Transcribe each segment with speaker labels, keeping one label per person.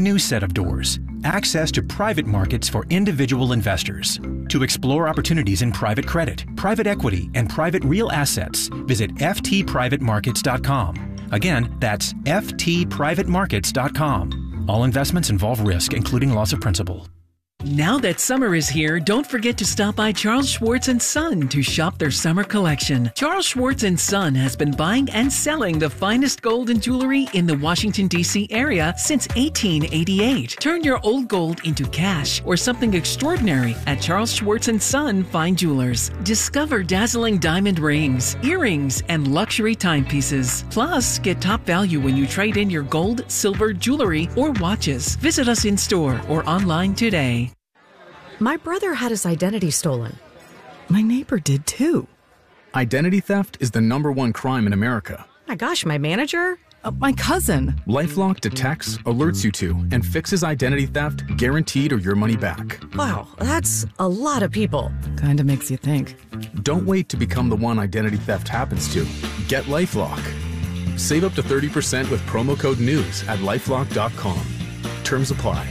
Speaker 1: new set of doors: access to private markets for individual investors. To explore opportunities in private credit, private equity, and private real assets, visit ftprivatemarkets.com. Again, that's ftprivatemarkets.com. All investments involve risk, including loss of principal.
Speaker 2: Now that summer is here, don't forget to stop by Charles Schwartz & Son to shop their summer collection. Charles Schwartz & Son has been buying and selling the finest gold and jewelry in the Washington, D.C. area since 1888. Turn your old gold into cash or something extraordinary at Charles Schwartz & Son Fine Jewelers. Discover dazzling diamond rings, earrings, and luxury timepieces. Plus, get top value when you trade in your gold, silver, jewelry, or watches. Visit us in store or online today.
Speaker 3: My brother had his identity stolen.
Speaker 4: My neighbor did too.
Speaker 5: Identity theft is the #1 crime in America.
Speaker 3: My gosh, my manager?
Speaker 4: My cousin.
Speaker 5: LifeLock detects, alerts you to, and fixes identity theft, guaranteed or your money back.
Speaker 3: Wow, that's a lot of people.
Speaker 4: Kinda makes you think.
Speaker 5: Don't wait to become the one identity theft happens to. Get LifeLock. Save up to 30% with promo code NEWS at lifelock.com. Terms apply.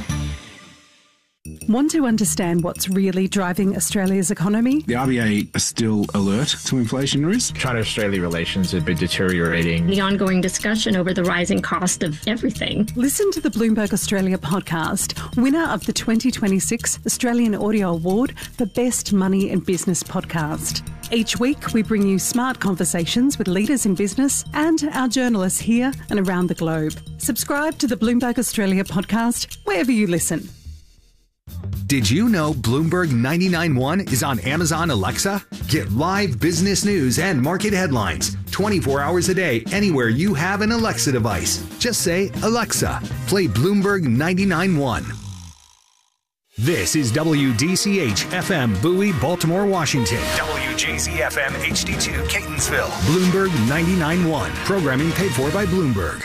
Speaker 6: Want to understand what's really driving Australia's economy?
Speaker 7: The RBA are still alert to inflation risk.
Speaker 8: China-Australia relations have been deteriorating.
Speaker 9: The ongoing discussion over the rising cost of everything.
Speaker 6: Listen to the Bloomberg Australia podcast, winner of the 2026 Australian Audio Award for Best Money and Business Podcast. Each week, we bring you smart conversations with leaders in business and our journalists here and around the globe. Subscribe to the Bloomberg Australia podcast wherever you listen.
Speaker 10: Did you know Bloomberg 99.1 is on Amazon Alexa? Get live business news and market headlines 24 hours a day anywhere you have an Alexa device. Just say, Alexa, play Bloomberg 99.1. This is WDCH FM Bowie, Baltimore, Washington. WJZ FM HD2 Catonsville. Bloomberg 99.1. Programming paid for by Bloomberg.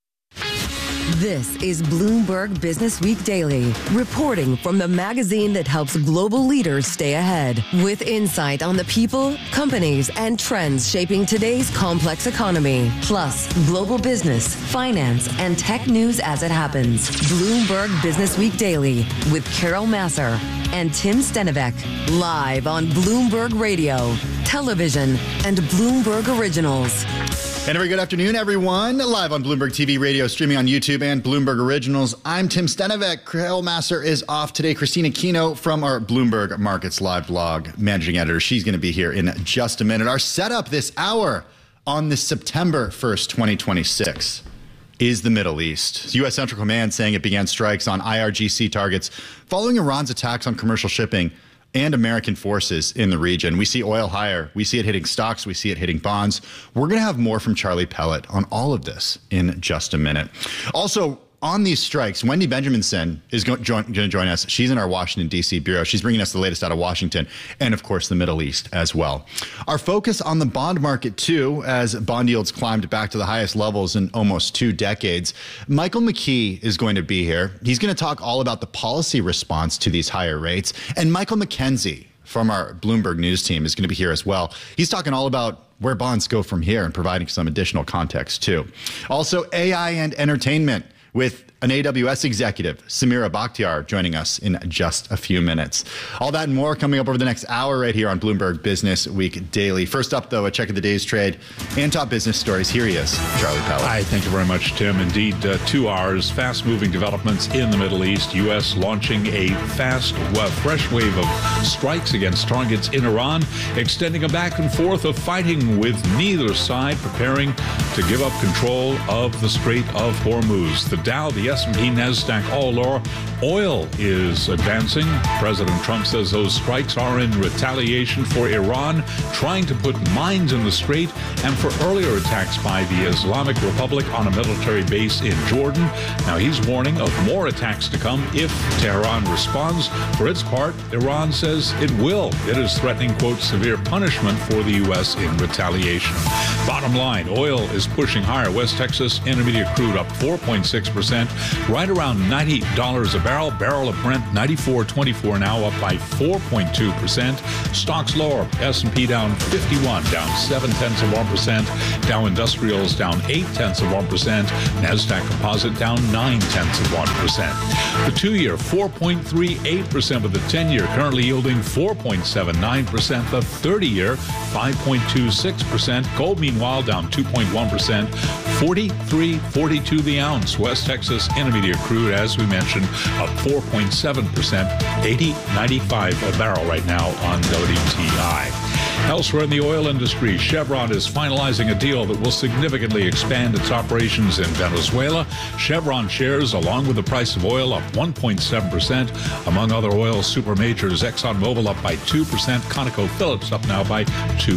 Speaker 11: This is Bloomberg Business Week Daily, reporting from the magazine that helps global leaders stay ahead, with insight on the people, companies, and trends shaping today's complex economy, plus global business, finance, and tech news as it happens. Bloomberg Business Week Daily with Carol Massar and Tim Stenivek, live on Bloomberg Radio, television, and Bloomberg Originals.
Speaker 12: And a very good afternoon, everyone. Live on Bloomberg TV radio, streaming on YouTube and Bloomberg Originals. I'm Tim Stenivek. Carol Massar is off today. Christina Kino from our Bloomberg Markets Live blog, managing editor. She's going to be here in just a minute. Our setup this hour on this September 1st, 2026 is the Middle East. U.S. Central Command saying it began strikes on IRGC targets following Iran's attacks on commercial shipping and American forces in the region. We see oil higher. We see it hitting stocks. We see it hitting bonds. We're going to have more from Charlie Pellet on all of this in just a minute. Also, on these strikes, Wendy Benjaminson is going to join us. She's in our Washington, D.C. bureau. She's bringing us the latest out of Washington and, of course, the Middle East as well. Our focus on the bond market, too, as bond yields climbed back to the highest levels in almost 2 decades. Michael McKee is going to be here. He's going to talk all about the policy response to these higher rates. And Michael McKenzie from our Bloomberg News team is going to be here as well. He's talking all about where bonds go from here and providing some additional context, too. Also, AI and entertainment, with an AWS executive, Samira Bakhtiar, joining us in just a few minutes. All that and more coming up over the next hour right here on Bloomberg Business Week Daily. First up, though, a check of the day's trade and top business stories. Here he is, Charlie Pellet.
Speaker 13: Hi, thank you very much, Tim. Indeed, 2 hours, fast-moving developments in the Middle East. U.S. launching a fresh wave of strikes against targets in Iran, extending a back and forth of fighting with neither side preparing to give up control of the Strait of Hormuz. The Dow, the S&P, NASDAQ, all lower. Oil is advancing. President Trump says those strikes are in retaliation for Iran trying to put mines in the strait and for earlier attacks by the Islamic Republic on a military base in Jordan. Now, he's warning of more attacks to come if Tehran responds. For its part, Iran says it will. It is threatening, quote, severe punishment for the U.S. in retaliation. Bottom line, oil is pushing higher. West Texas Intermediate crude up 4.6%. right around $90 a barrel. Barrel of Brent, 94.24 now, up by 4.2%. Stocks lower. S&P down 51, down 0.7%. Dow Industrials down 0.8%. NASDAQ Composite down 0.9%. The 2-year, 4.38%, with the 10-year currently yielding 4.79%. The 30-year, 5.26%. Gold, meanwhile, down 2.1%. 43.42 the ounce. West Texas Intermediate crude, as we mentioned, up 4.7%. 80.95 a barrel right now on WTI. Elsewhere in the oil industry, Chevron is finalizing a deal that will significantly expand its operations in Venezuela. Chevron shares, along with the price of oil, up 1.7%. Among other oil super majors, ExxonMobil up by 2%. ConocoPhillips up now by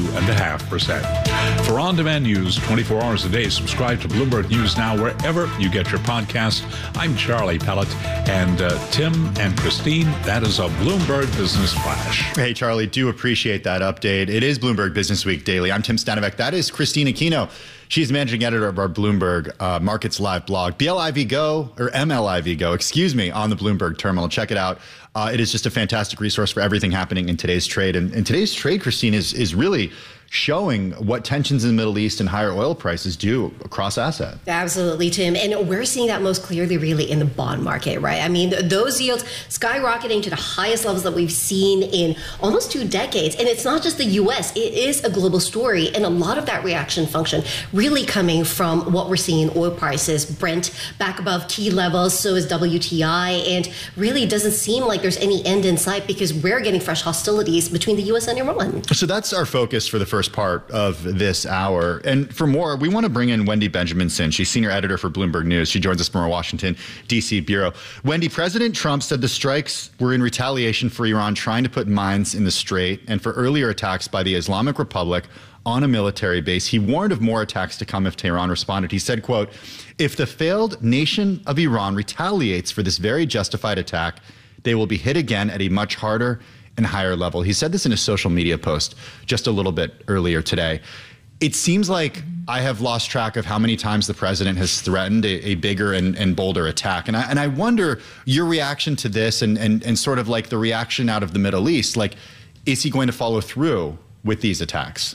Speaker 13: 2.5%. For on-demand news 24 hours a day, subscribe to Bloomberg News Now wherever you get your podcast. I'm Charlie Pellet, and Tim and Christine, that is a Bloomberg Business Flash.
Speaker 12: Hey, Charlie, do appreciate that update. It is Bloomberg Business Week Daily. I'm Tim Stanovic. That is Christine Aquino. She's managing editor of our Bloomberg Markets Live blog, MLIV Go, on the Bloomberg terminal. Check it out. It is just a fantastic resource for everything happening in today's trade. And today's trade, Christine, is really showing what tensions in the Middle East and higher oil prices do across assets.
Speaker 14: Absolutely, Tim. And we're seeing that most clearly really in the bond market, right? I mean, those yields skyrocketing to the highest levels that we've seen in almost 2 decades. And it's not just the U.S. It is a global story. And a lot of that reaction function really coming from what we're seeing in oil prices. Brent back above key levels, so is WTI. And really doesn't seem like there's any end in sight because we're getting fresh hostilities between the U.S. and Iran. So
Speaker 12: that's our focus for the first part of this hour. And for more, we want to bring in Wendy Benjaminson. She's senior editor for Bloomberg News. She joins us from our Washington, D.C. bureau. Wendy, President Trump said the strikes were in retaliation for Iran trying to put mines in the Strait and for earlier attacks by the Islamic Republic on a military base. He warned of more attacks to come if Tehran responded. He said, quote, "If the failed nation of Iran retaliates for this very justified attack, they will be hit again at a much harder and higher level." He said this in a social media post just a little bit earlier today. It seems like I have lost track of how many times the president has threatened a bigger and bolder attack. And I wonder your reaction to this and sort of like the reaction out of the Middle East. Like, is he going to follow through with these attacks?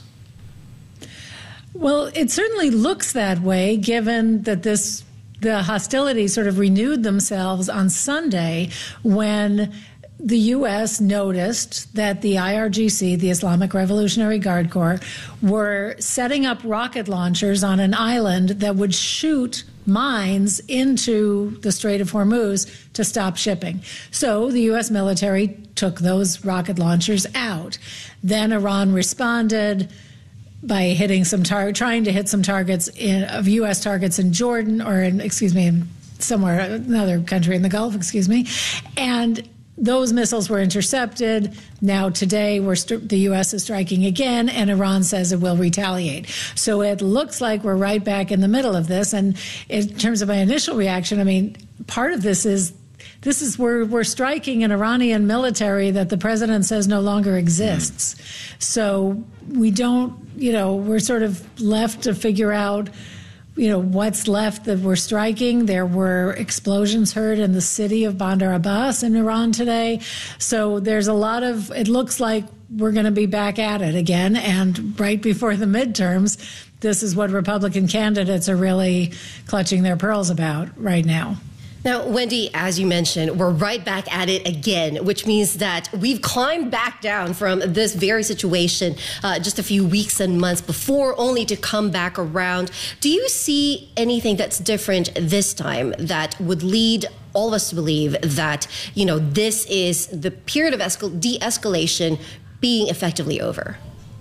Speaker 15: Well, it certainly looks that way, given that the hostilities sort of renewed themselves on Sunday when the U.S. noticed that the IRGC, the Islamic Revolutionary Guard Corps, were setting up rocket launchers on an island that would shoot mines into the Strait of Hormuz to stop shipping. So the U.S. military took those rocket launchers out. Then Iran responded by hitting trying to hit some targets of U.S. targets in Jordan, somewhere, another country in the Gulf, and those missiles were intercepted. Now today, the U.S. is striking again, and Iran says it will retaliate. So it looks like we're right back in the middle of this. And in terms of my initial reaction, I mean, part of this is we're striking an Iranian military that the president says no longer exists. So we don't, we're sort of left to figure out, what's left that we're striking. There were explosions heard in the city of Bandar Abbas in Iran today. So there's it looks like we're going to be back at it again. And right before the midterms, this is what Republican candidates are really clutching their pearls about right now.
Speaker 14: Now, Wendy, as you mentioned, we're right back at it again, which means that we've climbed back down from this very situation just a few weeks and months before, only to come back around. Do you see anything that's different this time that would lead all of us to believe that, this is the period of de-escalation being effectively over?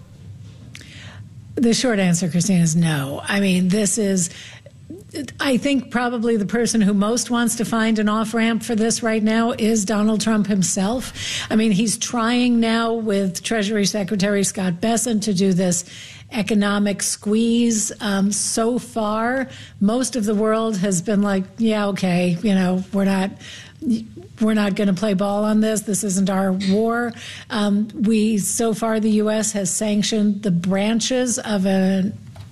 Speaker 15: The short answer, Christine, is no. I mean, I think probably the person who most wants to find an off-ramp for this right now is Donald Trump himself. I mean, he's trying now with Treasury Secretary Scott Bessent to do this economic squeeze. So far, most of the world has been like, yeah, okay, we're not going to play ball on this. This isn't our war. So far, the U.S. has sanctioned the branches of an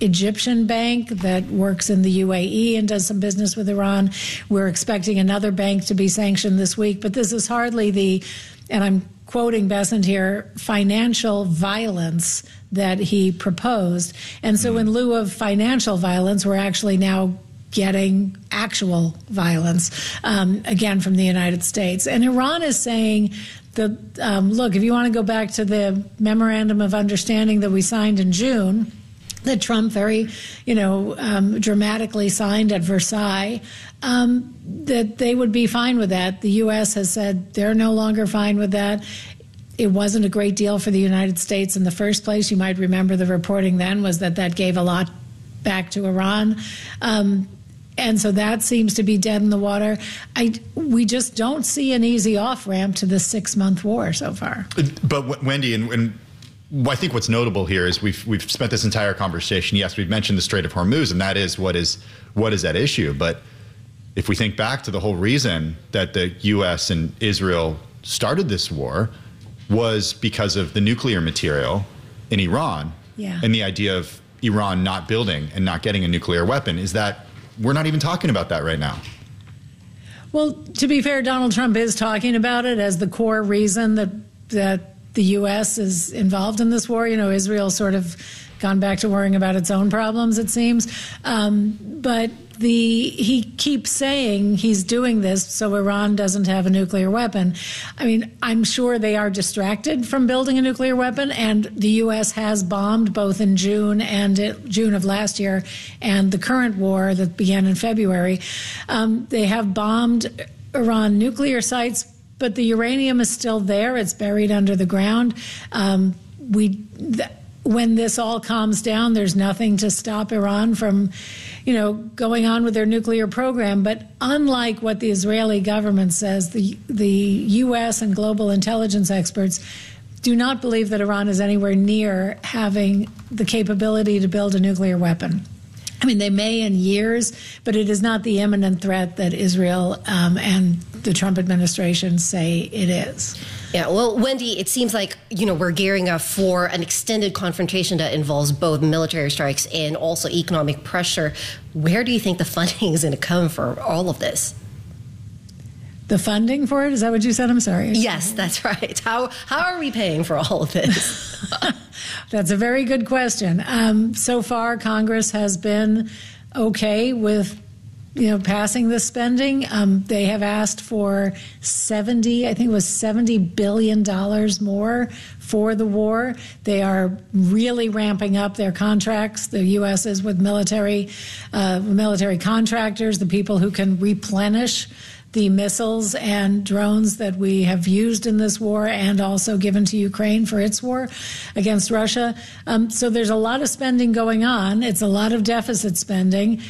Speaker 15: Egyptian bank that works in the UAE and does some business with Iran. We're expecting another bank to be sanctioned this week, but this is hardly the, and I'm quoting Bessent here, financial violence that he proposed. And so in lieu of financial violence, we're actually now getting actual violence, again, from the United States. And Iran is saying that, look, if you want to go back to the memorandum of understanding that we signed in June, that Trump very, dramatically signed at Versailles, that they would be fine with that. The U.S. has said they're no longer fine with that. It wasn't a great deal for the United States in the first place. You might remember the reporting then was that gave a lot back to Iran. And so that seems to be dead in the water. We just don't see an easy off-ramp to this 6-month war so far.
Speaker 12: But Wendy, and I think what's notable here is we've spent this entire conversation. Yes, we've mentioned the Strait of Hormuz, and that is what is at issue. But if we think back to the whole reason that the U.S. and Israel started this war was because of the nuclear material in Iran, and the idea of Iran not building and not getting a nuclear weapon, is that we're not even talking about that right now.
Speaker 15: Well, to be fair, Donald Trump is talking about it as the core reason that the U.S. is involved in this war. Israel's sort of gone back to worrying about its own problems, it seems. But he keeps saying he's doing this so Iran doesn't have a nuclear weapon. I mean, I'm sure they are distracted from building a nuclear weapon, and the U.S. has bombed both in June of last year and the current war that began in February. They have bombed Iran nuclear sites, but the uranium is still there. It's buried under the ground. When this all calms down, there's nothing to stop Iran from, going on with their nuclear program. But unlike what the Israeli government says, the U.S. and global intelligence experts do not believe that Iran is anywhere near having the capability to build a nuclear weapon. I mean, they may in years, but it is not the imminent threat that Israel and the Trump administration say it is.
Speaker 14: Yeah, well, Wendy, it seems like, we're gearing up for an extended confrontation that involves both military strikes and also economic pressure. Where do you think the funding is going to come for all of this?
Speaker 15: The funding for it? Is that what you said? I'm sorry.
Speaker 14: Yes, that's right. How are we paying for all of this?
Speaker 15: That's a very good question. So far, Congress has been okay with passing this spending. They have asked for $70 billion more for the war. They are really ramping up their contracts. The U.S. is with military contractors, the people who can replenish the missiles and drones that we have used in this war and also given to Ukraine for its war against Russia. So there's a lot of spending going on. It's a lot of deficit spending.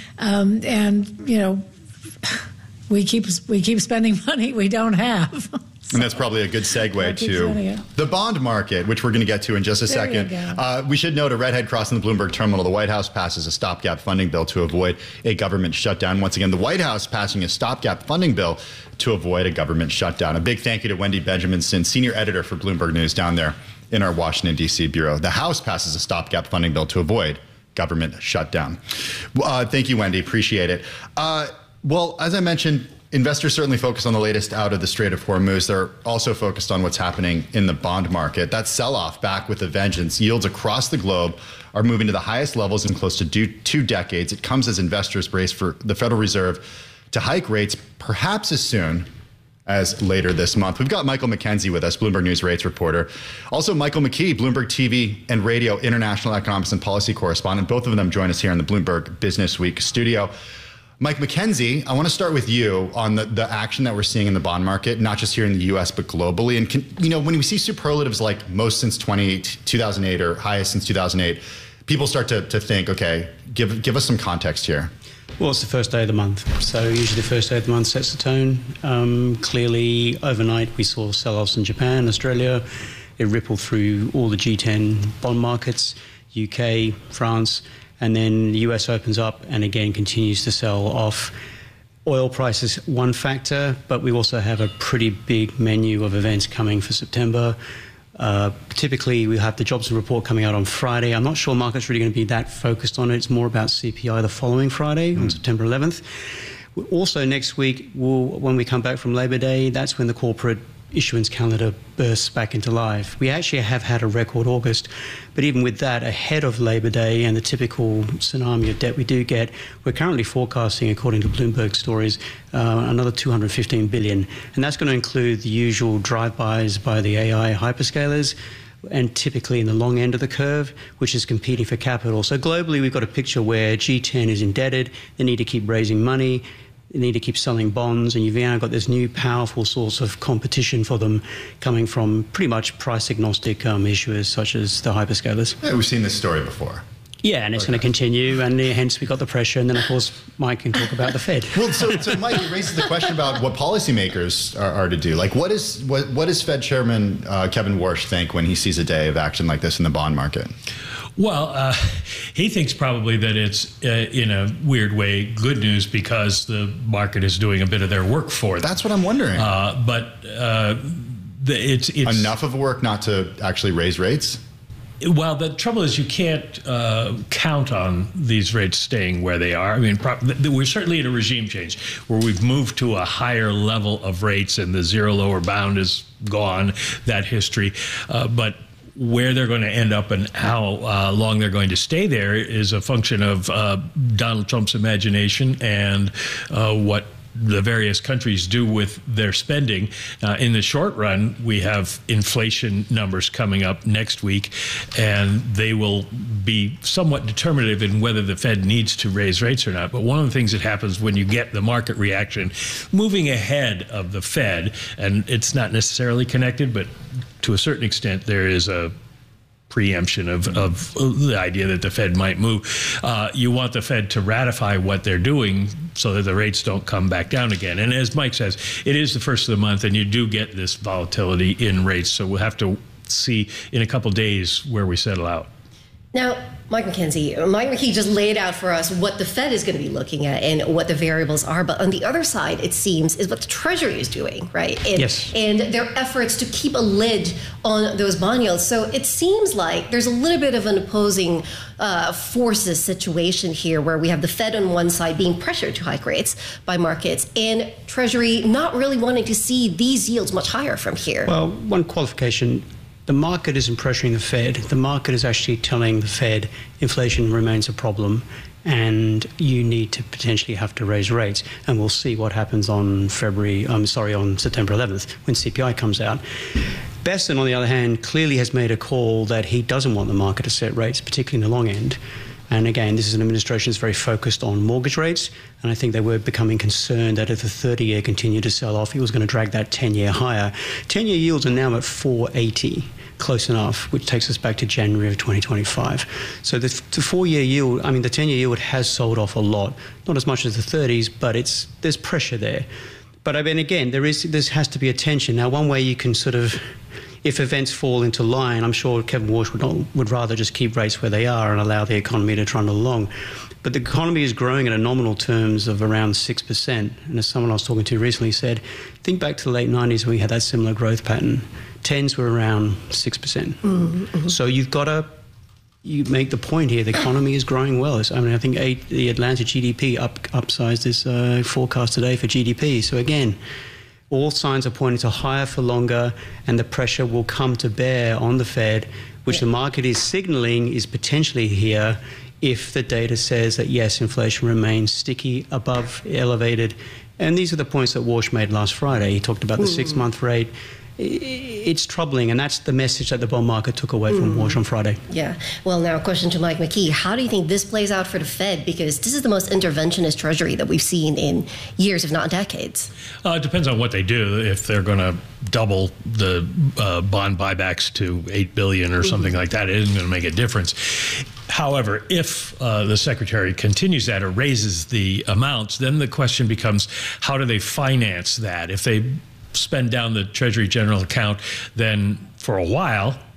Speaker 15: We keep spending money we don't have.
Speaker 12: And that's probably a good segue to the bond market, which we're going to get to in just a second. We should note a redhead crossing the Bloomberg terminal. The White House passes a stopgap funding bill to avoid a government shutdown. Once again, the White House passing a stopgap funding bill to avoid a government shutdown. A big thank you to Wendy Benjaminson, senior editor for Bloomberg News down there in our Washington, D.C. bureau. The House passes a stopgap funding bill to avoid government shutdown. Thank you, Wendy. Appreciate it. Well, as I mentioned, investors certainly focus on the latest out of the Strait of Hormuz. They're also focused on what's happening in the bond market. That sell-off back with a vengeance. Yields across the globe are moving to the highest levels in close to 2 decades. It comes as investors brace for the Federal Reserve to hike rates perhaps as soon as later this month. We've got Michael McKenzie with us, Bloomberg News rates reporter. Also, Michael McKee, Bloomberg TV and Radio international economics and policy correspondent. Both of them join us here in the Bloomberg Business Week studio. Mike McKenzie, I want to start with you on the action that we're seeing in the bond market, not just here in the U.S., but globally. And, when we see superlatives like most since 2008 or highest since 2008, people start to think, okay, give us some context here.
Speaker 16: Well, it's the first day of the month. So usually the first day of the month sets the tone. Clearly, overnight, we saw sell-offs in Japan, Australia. It rippled through all the G10 bond markets, UK, France. And then the US opens up and again continues to sell off. Oil price is one factor, but we also have a pretty big menu of events coming for September. Typically, we have the jobs report coming out on Friday. I'm not sure market's really going to be that focused on it. It's more about CPI the following Friday, on September 11th. Also, next week, when we come back from Labor Day, that's when the corporate issuance calendar bursts back into life. We actually have had a record August, but even with that, ahead of Labor Day and the typical tsunami of debt we do get, we're currently forecasting, according to Bloomberg stories, another $215 billion. And that's going to include the usual drive-bys by the AI hyperscalers, and typically in the long end of the curve, which is competing for capital. So globally, we've got a picture where G10 is indebted, they need to keep raising money, they need to keep selling bonds, and you've now got this new powerful source of competition for them coming from pretty much price-agnostic issuers such as the hyperscalers.
Speaker 12: Yeah, we've seen this story before.
Speaker 16: Yeah, and it's going to continue, and hence we got the pressure, and then, of course, Mike can talk about the Fed.
Speaker 12: Well, so Mike, it raises the question about what policymakers are to do. Like, what does Fed Chairman Kevin Warsh think when he sees a day of action like this in the bond market?
Speaker 17: Well, he thinks probably that it's, in a weird way, good news because the market is doing a bit of their work for them.
Speaker 12: That's what I'm wondering.
Speaker 17: It's
Speaker 12: enough of work not to actually raise rates?
Speaker 17: Well, the trouble is you can't count on these rates staying where they are. I mean, we're certainly in a regime change where we've moved to a higher level of rates and the zero lower bound is gone, that history. But where they're going to end up and how long they're going to stay there is a function of Donald Trump's imagination and what the various countries do with their spending. In the short run, we have inflation numbers coming up next week, and they will be somewhat determinative in whether the Fed needs to raise rates or not. But one of the things that happens when you get the market reaction moving ahead of the Fed, and it's not necessarily connected, but to a certain extent, there is a preemption of the idea that the Fed might move. You want the Fed to ratify what they're doing so that the rates don't come back down again. And as Mike says, it is the first of the month, and you do get this volatility in rates. So we'll have to see in a couple days where we settle out.
Speaker 14: Now, Mike McKee just laid out for us what the Fed is going to be looking at and what the variables are. But on the other side, it seems, is what the Treasury is doing, right? And,
Speaker 16: yes.
Speaker 14: And their efforts to keep a lid on those bond yields. So it seems like there's a little bit of an opposing forces situation here where we have the Fed on one side being pressured to hike rates by markets and Treasury not really wanting to see these yields much higher from here.
Speaker 16: Well, one qualification. The market isn't pressuring the Fed. The market is actually telling the Fed inflation remains a problem and you need to potentially have to raise rates. And we'll see what happens on September 11th when CPI comes out. Bessent, on the other hand, clearly has made a call that he doesn't want the market to set rates, particularly in the long end. And again, this is an administration that's very focused on mortgage rates. And I think they were becoming concerned that if the 30-year continued to sell off, he was going to drag that 10-year higher. 10-year yields are now at 4.80, close enough, which takes us back to January of 2025. So the 4-year yield, the 10-year yield has sold off a lot. Not as much as the 30s, but there's pressure there. But again, there has to be a tension. Now, one way you can sort of, if events fall into line, I'm sure Kevin Warsh would rather just keep rates where they are and allow the economy to trundle along. But the economy is growing at a nominal terms of around 6%. And as someone I was talking to recently said, think back to the late 90s when we had that similar growth pattern. 10s were around 6%. Mm-hmm. So you make the point here, the economy is growing well. I think the Atlanta GDP upsized this forecast today for GDP. So again, all signs are pointing to higher for longer, and the pressure will come to bear on the Fed, which the market is signaling is potentially here if the data says that, yes, inflation remains sticky, above elevated. And these are the points that Warsh made last Friday. He talked about the 6-month rate. It's troubling, and that's the message that the bond market took away from Warsh on Friday.
Speaker 14: Yeah. Well, now a question to Mike McKee. How do you think this plays out for the Fed? Because this is the most interventionist Treasury that we've seen in years, if not decades.
Speaker 17: It depends on what they do. If they're going to double the bond buybacks to $8 billion or something like that, it isn't going to make a difference. However, if the Secretary continues that or raises the amounts, then the question becomes, how do they finance that? If they spend down the Treasury General account, then for a while,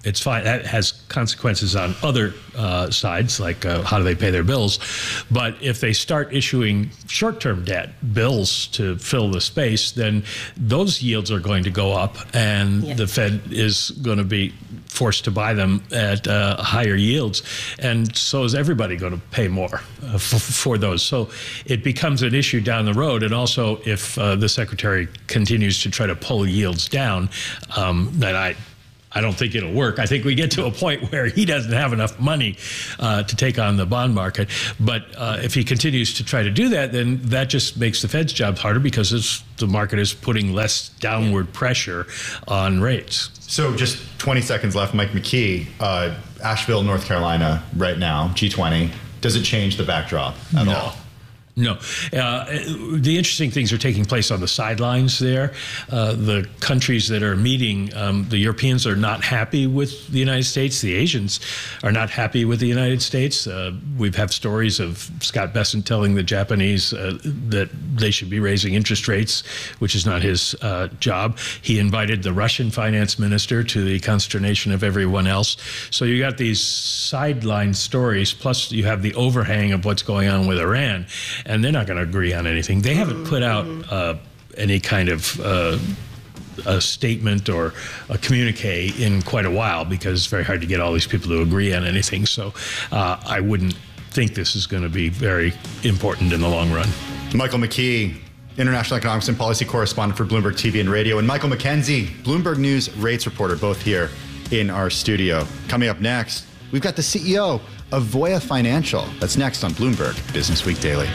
Speaker 17: it's fine. That has consequences on other sides, like how do they pay their bills. But if they start issuing short-term debt, bills to fill the space, then those yields are going to go up, and the Fed is going to be forced to buy them at higher yields. And so is everybody going to pay more for those. So it becomes an issue down the road. And also, if the Secretary continues to try to pull yields down, then I don't think it'll work. I think we get to a point where he doesn't have enough money to take on the bond market. But if he continues to try to do that, then that just makes the Fed's job harder because the market is putting less downward pressure on rates.
Speaker 12: So just 20 seconds left. Mike McKee, Asheville, North Carolina right now, G20. Does it change the backdrop at all?
Speaker 17: No. The interesting things are taking place on the sidelines there. The countries that are meeting, the Europeans are not happy with the United States. The Asians are not happy with the United States. We have stories of Scott Bessent telling the Japanese that they should be raising interest rates, which is not his job. He invited the Russian finance minister, to the consternation of everyone else. So you got these sideline stories, plus you have the overhang of what's going on with Iran. And they're not going to agree on anything. They haven't put out any kind of a statement or a communique in quite a while because it's very hard to get all these people to agree on anything. So I wouldn't think this is going to be very important in the long run.
Speaker 12: Michael McKee, international economics and policy correspondent for Bloomberg TV and Radio, and Michael McKenzie, Bloomberg News rates reporter, both here in our studio. Coming up next, we've got the CEO of Voya Financial. That's next on Bloomberg Business Week Daily.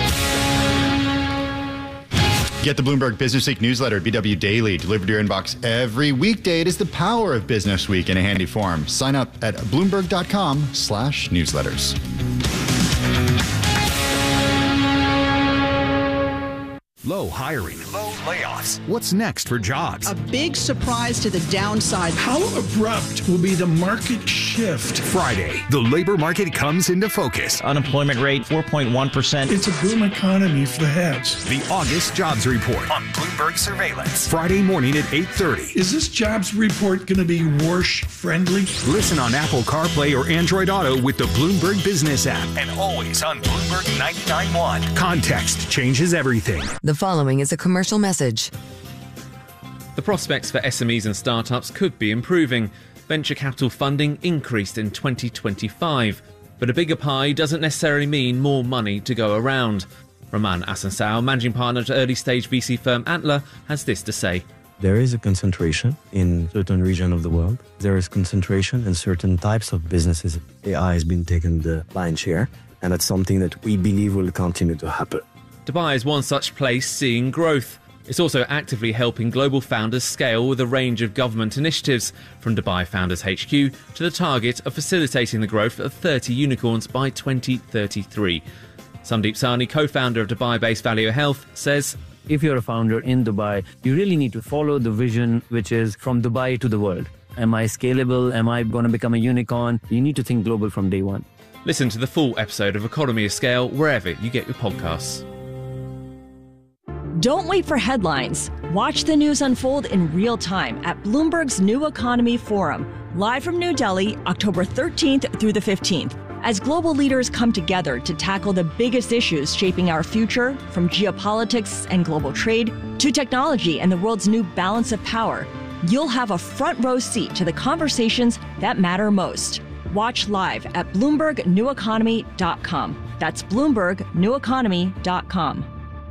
Speaker 12: Get the Bloomberg Business Week newsletter, BW Daily, delivered to your inbox every weekday. It is the power of Business Week in a handy form. Sign up at Bloomberg.com/newsletters.
Speaker 10: Low hiring. Low layoffs. What's next for jobs?
Speaker 18: A big surprise to the downside.
Speaker 19: How abrupt will be the market shift?
Speaker 10: Friday, the labor market comes into focus.
Speaker 20: Unemployment rate, 4.1%.
Speaker 19: It's a boom economy for the heads.
Speaker 10: The August Jobs Report on Bloomberg Surveillance. Friday morning at 8:30.
Speaker 19: Is this jobs report going to be Warsh-friendly?
Speaker 10: Listen on Apple CarPlay or Android Auto with the Bloomberg Business app. And always on Bloomberg 99.1. Context changes everything.
Speaker 11: The following is a commercial message.
Speaker 21: The prospects for SMEs and startups could be improving. Venture capital funding increased in 2025, but a bigger pie doesn't necessarily mean more money to go around. Roman Asansao, managing partner at early-stage VC firm Antler, has this to say.
Speaker 22: There is a concentration in certain regions of the world. There is concentration in certain types of businesses. AI has been taking the lion's share, and that's something that we believe will continue to happen.
Speaker 21: Dubai is one such place seeing growth. It's also actively helping global founders scale with a range of government initiatives, from Dubai Founders HQ to the target of facilitating the growth of 30 unicorns by 2033. Sandeep Sahni, co-founder of Dubai-based Valeo Health, says,
Speaker 23: if you're a founder in Dubai, you really need to follow the vision, which is from Dubai to the world. Am I scalable? Am I going to become a unicorn? You need to think global from day one.
Speaker 21: Listen to the full episode of Economy of Scale wherever you get your podcasts.
Speaker 24: Don't wait for headlines. Watch the news unfold in real time at Bloomberg's New Economy Forum, live from New Delhi, October 13th through the 15th. As global leaders come together to tackle the biggest issues shaping our future, from geopolitics and global trade to technology and the world's new balance of power, you'll have a front row seat to the conversations that matter most. Watch live at BloombergNewEconomy.com. That's BloombergNewEconomy.com.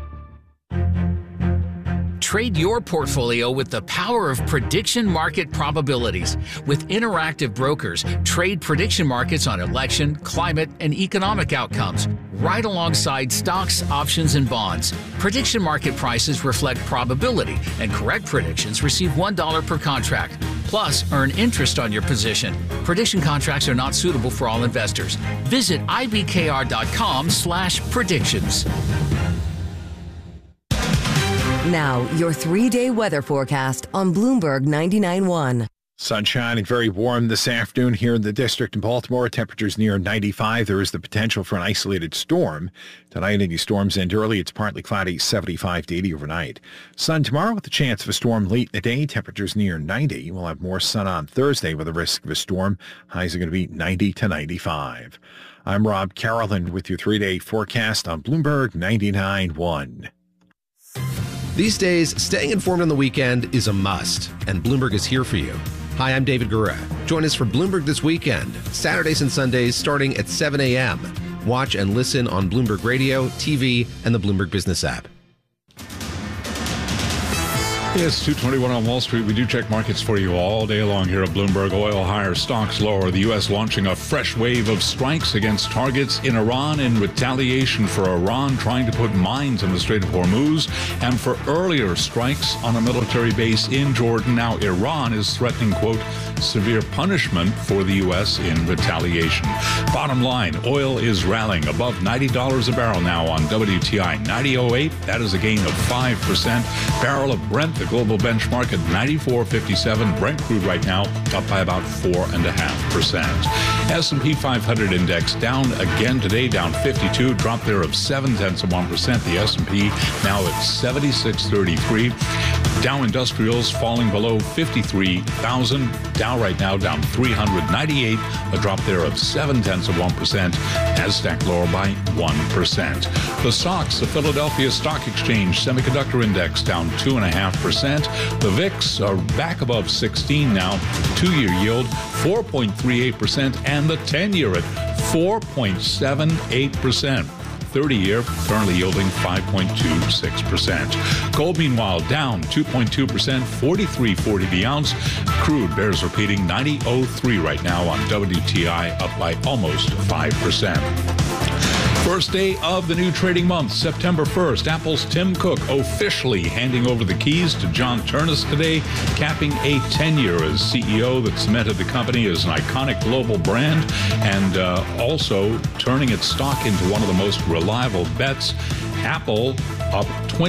Speaker 25: Trade your portfolio with the power of prediction market probabilities. With Interactive Brokers, trade prediction markets on election, climate, and economic outcomes, right alongside stocks, options, and bonds. Prediction market prices reflect probability, and correct predictions receive $1 per contract. Plus, earn interest on your position. Prediction contracts are not suitable for all investors. Visit ibkr.com/predictions.
Speaker 11: Now, your 3-day weather forecast on Bloomberg 99.1.
Speaker 1: Sunshine and very warm this afternoon here in the district in Baltimore. Temperatures near 95. There is the potential for an isolated storm. Tonight, any storms end early. It's partly cloudy, 75 to 80 overnight. Sun tomorrow with the chance of a storm late in the day. Temperatures near 90. We'll have more sun on Thursday with a risk of a storm. Highs are going to be 90 to 95. I'm Rob Carolan with your 3-day forecast on Bloomberg 99.1.
Speaker 2: These days, staying informed on the weekend is a must, and Bloomberg is here for you. Hi, I'm David Gura. Join us for Bloomberg This Weekend, Saturdays and Sundays starting at 7 a.m. Watch and listen on Bloomberg Radio, TV, and the Bloomberg Business app.
Speaker 13: It's 2:21 on Wall Street. We do check markets for you all day long here at Bloomberg. Oil higher, stocks lower. The U.S. launching a fresh wave of strikes against targets in Iran in retaliation for Iran trying to put mines in the Strait of Hormuz and for earlier strikes on a military base in Jordan. Now Iran is threatening, quote, severe punishment for the U.S. in retaliation. Bottom line, oil is rallying above $90 a barrel now on WTI 90.08. That is a gain of 5%. Barrel of Brent, the global benchmark, at 94.57. Brent crude right now up by about 4.5%. S&P 500 index down again today, down 52, drop there of 0.7%. The S&P now at 76.33. Dow Industrials falling below 53,000. Dow right now down 398, a drop there of 0.7%. Nasdaq lower by 1%. The stocks, the Philadelphia Stock Exchange Semiconductor Index down 2.5%. The VIX are back above 16 now. 2-year yield 4.38%, and the 10-year at 4.78%. 30-year currently yielding 5.26%. Gold, meanwhile, down 2.2%, 43.40 the ounce. Crude bears repeating 90.03 right now on WTI, up by almost 5%. First day of the new trading month, September 1st. Apple's Tim Cook officially handing over the keys to John Ternus today, capping a tenure as CEO that cemented the company as an iconic global brand and also turning its stock into one of the most reliable bets. Apple up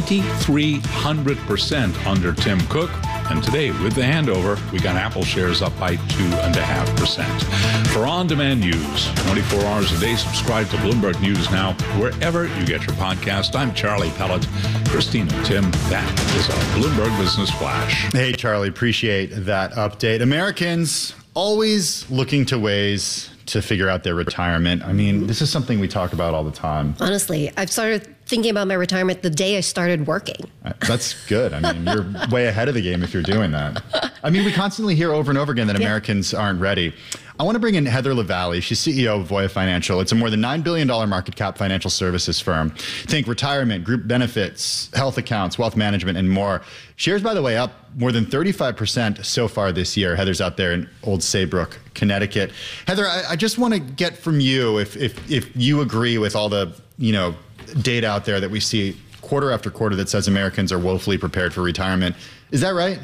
Speaker 13: 2,300% under Tim Cook. And today, with the handover, we got Apple shares up by 2.5%. For on-demand news, 24 hours a day, subscribe to Bloomberg News Now, wherever you get your podcast. I'm Charlie Pellet. Christine and Tim, that is our Bloomberg Business Flash.
Speaker 12: Hey, Charlie, appreciate that update. Americans always looking to ways to figure out their retirement. I mean, this is something we talk about all the time.
Speaker 14: Honestly, I've started thinking about my retirement the day I started working.
Speaker 12: That's good. I mean, you're way ahead of the game if you're doing that. I mean, we constantly hear over and over again that Americans aren't ready. I want to bring in Heather Lavallee. She's CEO of Voya Financial. It's a more than $9 billion market cap financial services firm. Think retirement, group benefits, health accounts, wealth management, and more. Shares, by the way, up more than 35% so far this year. Heather's out there in Old Saybrook, Connecticut. Heather, I just want to get from you if you agree with all the, data out there that we see quarter after quarter that says Americans are woefully prepared for retirement. Is that right?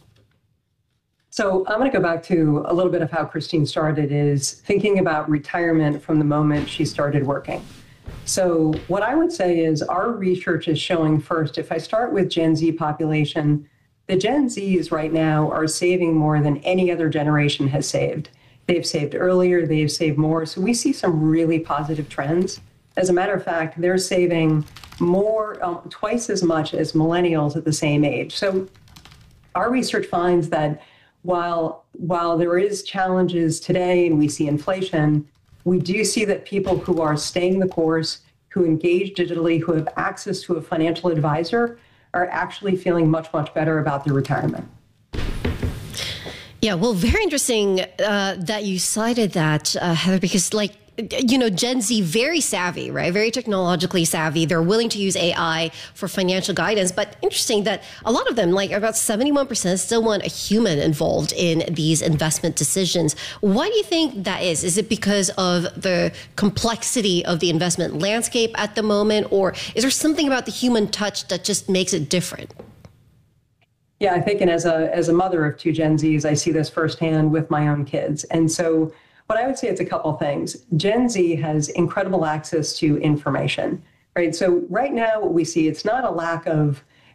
Speaker 3: So I'm going to go back to a little bit of how Christine started, is thinking about retirement from the moment she started working. So what I would say is our research is showing, first, if I start with Gen Z population, the Gen Zs right now are saving more than any other generation has saved. They've saved earlier, they've saved more. So we see some really positive trends. As a matter of fact, they're saving more, twice as much as millennials at the same age. So our research finds that while there is challenges today and we see inflation, we do see that people who are staying the course, who engage digitally, who have access to a financial advisor, are actually feeling much, much better about their retirement.
Speaker 14: Yeah, well, very interesting that you cited that, Heather, because Gen Z, very savvy, right? Very technologically savvy. They're willing to use AI for financial guidance. But interesting that a lot of them, like about 71%, still want a human involved in these investment decisions. Why do you think that is? Is it because of the complexity of the investment landscape at the moment? Or is there something about the human touch that just makes it different?
Speaker 3: Yeah, I think, and as a mother of two Gen Zs, I see this firsthand with my own kids. And so what I would say, it's a couple things. Gen Z has incredible access to information, right? So right now what we see, it's not a lack of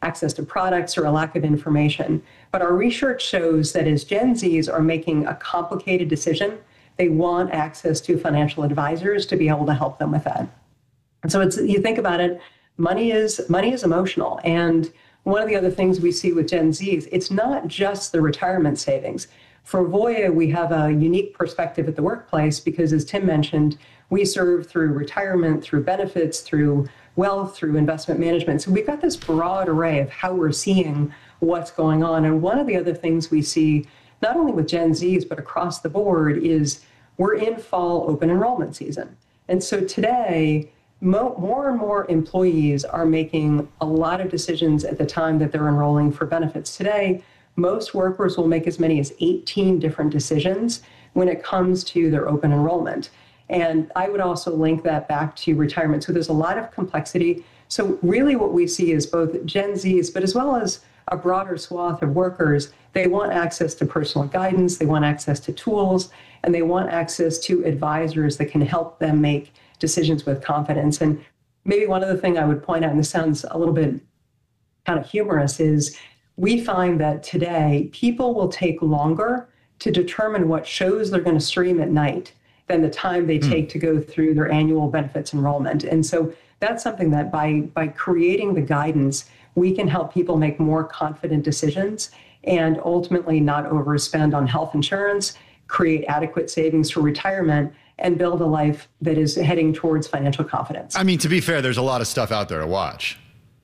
Speaker 3: access to products or a lack of information. But our research shows that as Gen Zs are making a complicated decision, they want access to financial advisors to be able to help them with that. And so you think about it, money is emotional. And one of the other things we see with Gen Zs, it's not just the retirement savings. For Voya, we have a unique perspective at the workplace because, as Tim mentioned, we serve through retirement, through benefits, through wealth, through investment management. So we've got this broad array of how we're seeing what's going on. And one of the other things we see, not only with Gen Zs, but across the board, is we're in fall open enrollment season. And so today, more and more employees are making a lot of decisions at the time that they're enrolling for benefits. Today, most workers will make as many as 18 different decisions when it comes to their open enrollment. And I would also link that back to retirement. So there's a lot of complexity. So really what we see is both Gen Zs, but as well as a broader swath of workers, they want access to personal guidance, they want access to tools, and they want access to advisors that can help them make decisions with confidence. And maybe one other thing I would point out, and this sounds a little bit kind of humorous, is we find that today people will take longer to determine what shows they're going to stream at night than the time they take to go through their annual benefits enrollment. And so that's something that by creating the guidance, we can help people make more confident decisions and ultimately not overspend on health insurance, create adequate savings for retirement, and build a life that is heading towards financial confidence.
Speaker 12: I mean, to be fair, there's a lot of stuff out there to watch.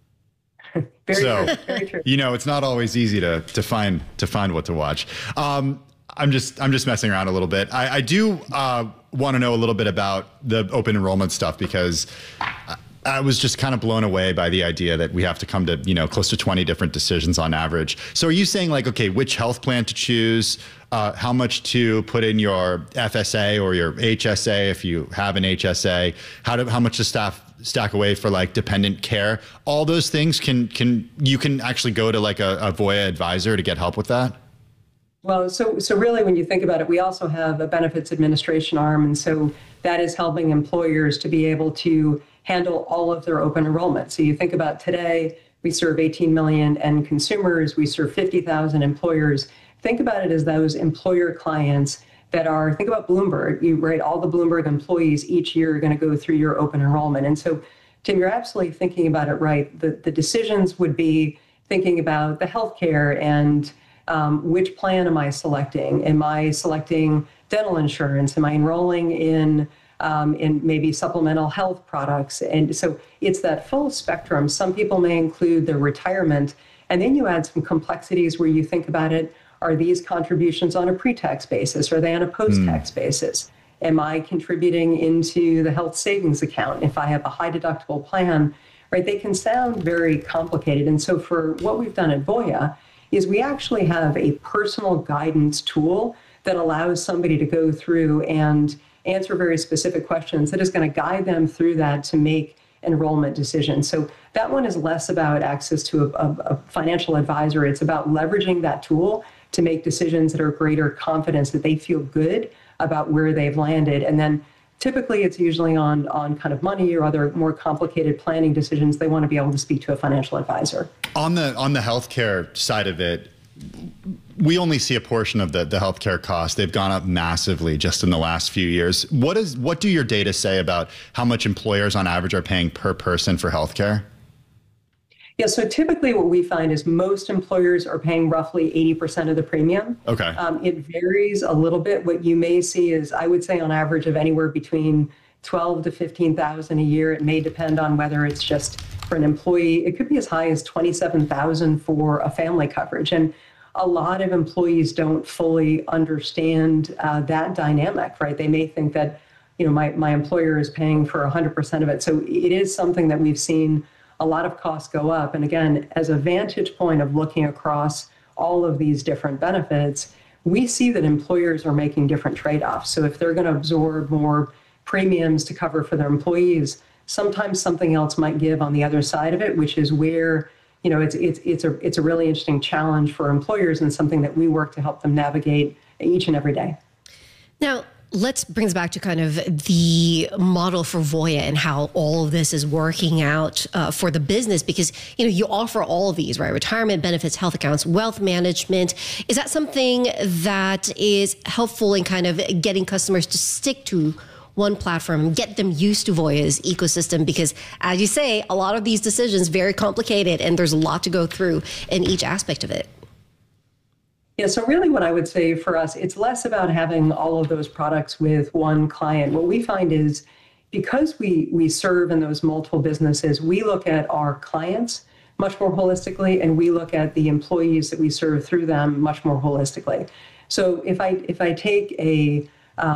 Speaker 3: Very true.
Speaker 12: You know, it's not always easy to find what to watch. I'm just messing around a little bit. I do want to know a little bit about the open enrollment stuff, because I was just kind of blown away by the idea that we have to come to, close to 20 different decisions on average. So are you saying like, okay, which health plan to choose, how much to put in your FSA or your HSA if you have an HSA, how much to stack away for like dependent care? All those things you can actually go to like a Voya advisor to get help with that?
Speaker 3: Well, so really when you think about it, we also have a benefits administration arm. And so that is helping employers to be able to handle all of their open enrollment. So you think about today, we serve 18 million end consumers, we serve 50,000 employers. Think about it as those employer clients that are, think about Bloomberg, all the Bloomberg employees each year are going to go through your open enrollment. And so, Tim, you're absolutely thinking about it right. The decisions would be thinking about the healthcare and which plan am I selecting? Am I selecting dental insurance? Am I enrolling in maybe supplemental health products? And so it's that full spectrum. Some people may include their retirement, and then you add some complexities where you think about it. Are these contributions on a pre-tax basis? Are they on a post-tax basis? Am I contributing into the health savings account if I have a high deductible plan? Right? They can sound very complicated. And so for what we've done at Voya is we actually have a personal guidance tool that allows somebody to go through and answer very specific questions that is going to guide them through that to make enrollment decisions. So that one is less about access to a financial advisor. It's about leveraging that tool to make decisions that are greater confidence, that they feel good about where they've landed. And then typically it's usually on kind of money or other more complicated planning decisions. They want to be able to speak to a financial advisor. On the
Speaker 12: healthcare side of it, we only see a portion of the healthcare costs. They've gone up massively just in the last few years. What do your data say about how much employers on average are paying per person for healthcare?
Speaker 3: Yeah, so typically what we find is most employers are paying roughly 80% of the premium.
Speaker 12: Okay.
Speaker 3: It varies a little bit. What you may see is, I would say on average of anywhere between $12,000 to $15,000 a year. It may depend on whether it's just for an employee. It could be as high as $27,000 for a family coverage. And a lot of employees don't fully understand that dynamic, right? They may think that, my employer is paying for 100% of it. So it is something that we've seen a lot of costs go up. And again, as a vantage point of looking across all of these different benefits, we see that employers are making different trade-offs. So if they're going to absorb more premiums to cover for their employees, sometimes something else might give on the other side of it, which is where, it's a really interesting challenge for employers and something that we work to help them navigate each and every day.
Speaker 14: Now, Let's bring us back to kind of the model for Voya and how all of this is working out for the business, because, you offer all of these, right? Retirement benefits, health accounts, wealth management. Is that something that is helpful in kind of getting customers to stick to one platform, get them used to Voya's ecosystem? Because, as you say, a lot of these decisions very complicated, and there's a lot to go through in each aspect of it.
Speaker 3: Yeah, so really what I would say for us, it's less about having all of those products with one client. What we find is, because we serve in those multiple businesses, we look at our clients much more holistically, and we look at the employees that we serve through them much more holistically. So if I take a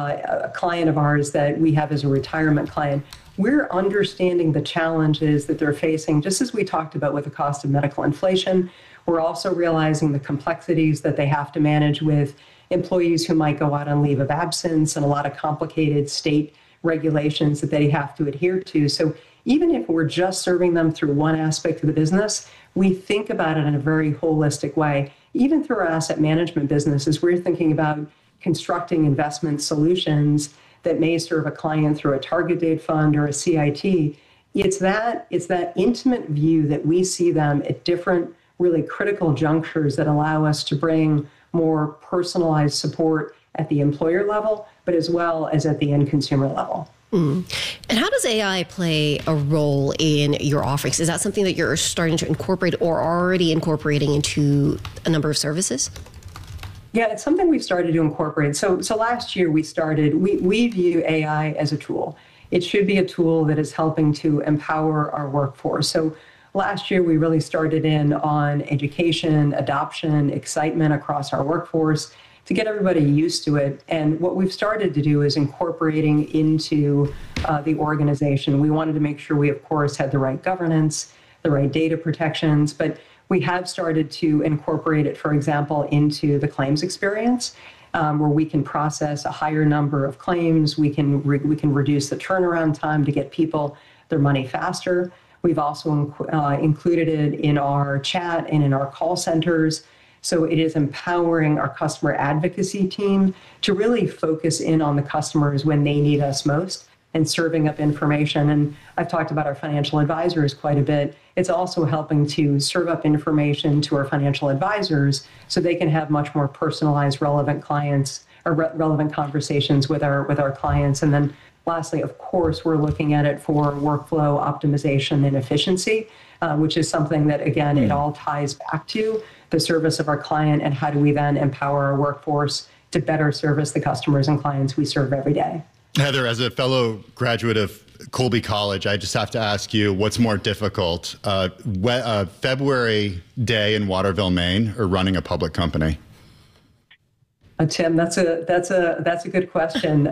Speaker 3: client of ours that we have as a retirement client, we're understanding the challenges that they're facing, just as we talked about with the cost of medical inflation. We're also realizing the complexities that they have to manage with employees who might go out on leave of absence and a lot of complicated state regulations that they have to adhere to. So even if we're just serving them through one aspect of the business, we think about it in a very holistic way. Even through our asset management businesses, we're thinking about constructing investment solutions that may serve a client through a target date fund or a CIT. It's that intimate view that we see them at different really critical junctures that allow us to bring more personalized support at the employer level, but as well as at the end consumer level.
Speaker 14: And how does AI play a role in your offerings? Is that something that you're starting to incorporate or already incorporating into a number of services?
Speaker 3: Yeah, it's something we've started to incorporate. So last year we view AI as a tool. It should be a tool that is helping to empower our workforce. So last year, we really started in on education, adoption, excitement across our workforce to get everybody used to it. And what we've started to do is incorporating into the organization. We wanted to make sure we, of course, had the right governance, the right data protections, but we have started to incorporate it, for example, into the claims experience, where we can process a higher number of claims. We can reduce the turnaround time to get people their money faster. We've also included it in our chat and in our call centers. So it is empowering our customer advocacy team to really focus in on the customers when they need us most and serving up information. And I've talked about our financial advisors quite a bit. It's also helping to serve up information to our financial advisors so they can have much more personalized, relevant clients or relevant conversations with our clients. And then lastly, of course, we're looking at it for workflow optimization and efficiency, which is something that, again, it all ties back to the service of our client and how do we then empower our workforce to better service the customers and clients we serve every day.
Speaker 12: Heather, as a fellow graduate of Colby College, I just have to ask you, what's more difficult, February day in Waterville, Maine, or running a public company?
Speaker 3: Tim, that's a good question.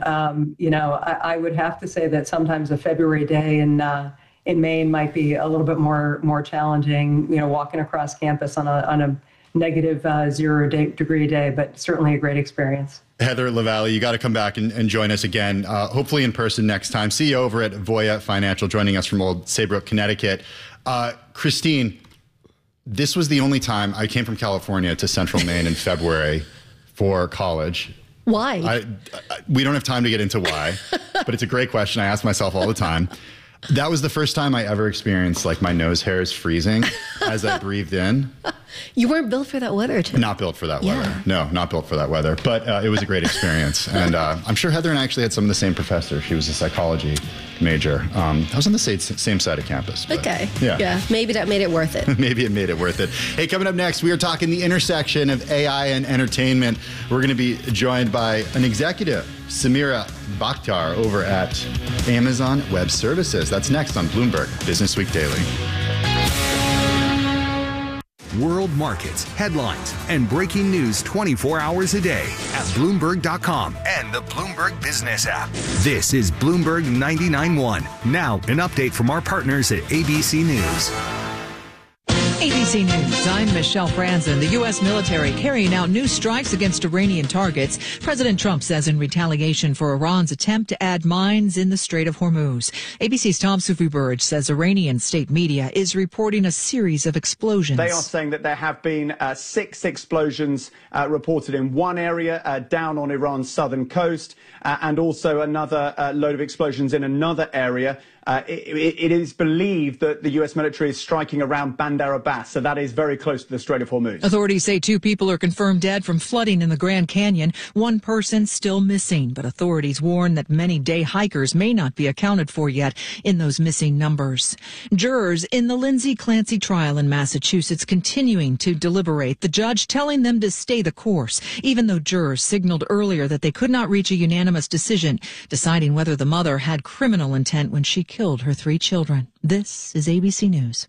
Speaker 3: I would have to say that sometimes a February day in Maine might be a little bit more challenging. Walking across campus on a negative 0 degree day, but certainly a great experience.
Speaker 12: Heather Lavallee, you got to come back and join us again, hopefully in person next time. CEO over at Voya Financial, joining us from Old Saybrook, Connecticut. Christine, this was the only time I came from California to Central Maine in February for college.
Speaker 14: Why?
Speaker 12: We don't have time to get into why, but it's a great question I ask myself all the time. That was the first time I ever experienced my nose hairs freezing as I breathed in.
Speaker 14: You weren't built for that weather, Tim.
Speaker 12: Not built for that weather. No, not built for that weather. But it was a great experience. And I'm sure Heather and I actually had some of the same professor. She was a psychology major. I was on the same side of campus. But,
Speaker 14: okay. Yeah. Maybe that made it worth it.
Speaker 12: Maybe it made it worth it. Hey, coming up next, we are talking the intersection of AI and entertainment. We're going to be joined by an executive, Samira Bakhtar, over at Amazon Web Services. That's next on Bloomberg Business Week Daily.
Speaker 10: World markets, headlines, and breaking news 24 hours a day at Bloomberg.com and the Bloomberg Business app. This is Bloomberg 99.1. Now, an update from our partners at ABC News.
Speaker 4: ABC ABC News, I'm Michelle Franzen. The U.S. military carrying out new strikes against Iranian targets. President Trump says in retaliation for Iran's attempt to add mines in the Strait of Hormuz. ABC's Tom Sufi-Burge says Iranian state media is reporting a series of explosions.
Speaker 5: They are saying that there have been 6 explosions reported in one area down on Iran's southern coast, and also another load of explosions in another area. It is believed that the U.S. military is striking around Bandar Abbas, so that is very close to the Strait of Hormuz.
Speaker 4: Authorities say 2 people are confirmed dead from flooding in the Grand Canyon. 1 person still missing, but authorities warn that many day hikers may not be accounted for yet in those missing numbers. Jurors in the Lindsay Clancy trial in Massachusetts continuing to deliberate, the judge telling them to stay the course, even though jurors signaled earlier that they could not reach a unanimous decision, deciding whether the mother had criminal intent when she killed her 3 children. This is ABC News.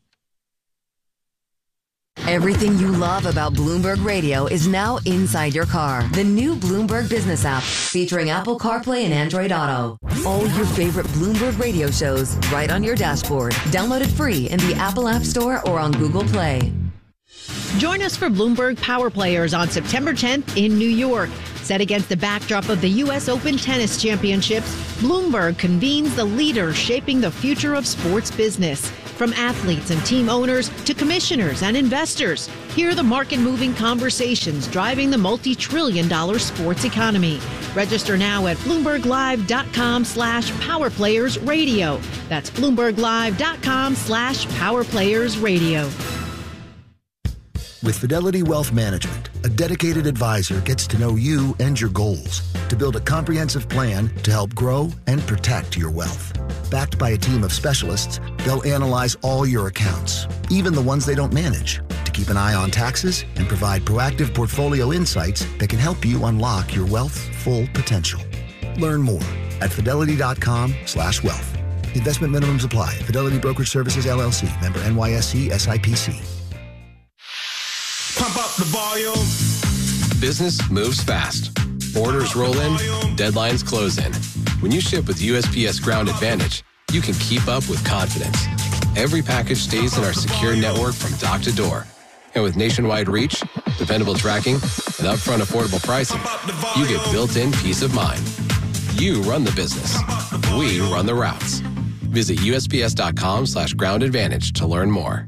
Speaker 11: Everything you love about Bloomberg Radio is now inside your car. The new Bloomberg Business app featuring Apple CarPlay and Android Auto. All your favorite Bloomberg Radio shows right on your dashboard. Download it free in the Apple App Store or on Google Play.
Speaker 7: Join us for Bloomberg Power Players on September 10th in New York. Set against the backdrop of the U.S. Open Tennis Championships, Bloomberg convenes the leaders shaping the future of sports business. From athletes and team owners to commissioners and investors, hear the market-moving conversations driving the multi-trillion-dollar sports economy. Register now at BloombergLive.com/PowerPlayersRadio. That's BloombergLive.com/PowerPlayersRadio.
Speaker 8: With Fidelity Wealth Management, a dedicated advisor gets to know you and your goals to build a comprehensive plan to help grow and protect your wealth. Backed by a team of specialists, they'll analyze all your accounts, even the ones they don't manage, to keep an eye on taxes and provide proactive portfolio insights that can help you unlock your wealth's full potential. Learn more at fidelity.com/wealth. Investment minimums apply. Fidelity Brokerage Services, LLC. Member NYSE SIPC.
Speaker 9: Pump up the volume. Business moves fast. Orders roll in, deadlines close in. When you ship with USPS Ground Advantage, you can keep up with confidence. Every package stays in our secure network from dock to door. And with nationwide reach, dependable tracking, and upfront affordable pricing, you get built-in peace of mind. You run the business. We run the routes. Visit USPS.com/Ground Advantage to learn more.